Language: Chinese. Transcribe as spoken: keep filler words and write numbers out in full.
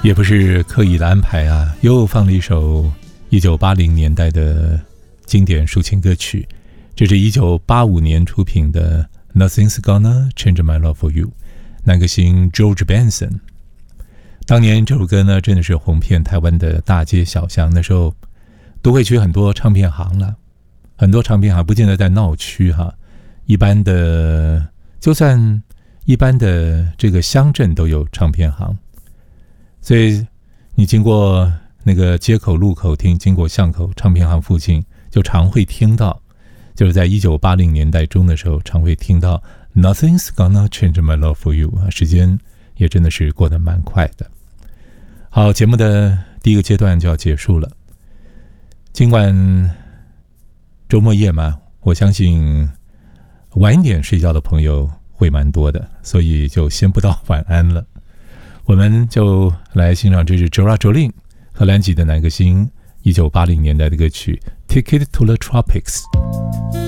也不是刻意的安排啊，又放了一首一九八零年代的经典抒情歌曲，这是一九八五年出品的 Nothing's Gonna Change My Love For You， 男歌星 George Benson。 当年这首歌呢真的是红遍台湾的大街小巷，那时候都会去很多唱片行了，很多唱片行不见得在闹区哈，一般的就算一般的这个乡镇都有唱片行，所以你经过那个街口路口听，经过巷口唱片行附近，就常会听到，就是在一九八零年代中的时候常会听到 Nothing's Gonna Change My Love For You， 时间也真的是过得蛮快的。好，节目的第一个阶段就要结束了。尽管周末夜嘛，我相信晚一点睡觉的朋友会蛮多的，所以就先不到晚安了。我们就来欣赏这是 Jora Jolin 荷兰籍的男歌星一九八零年代的歌曲 Ticket to the Tropics。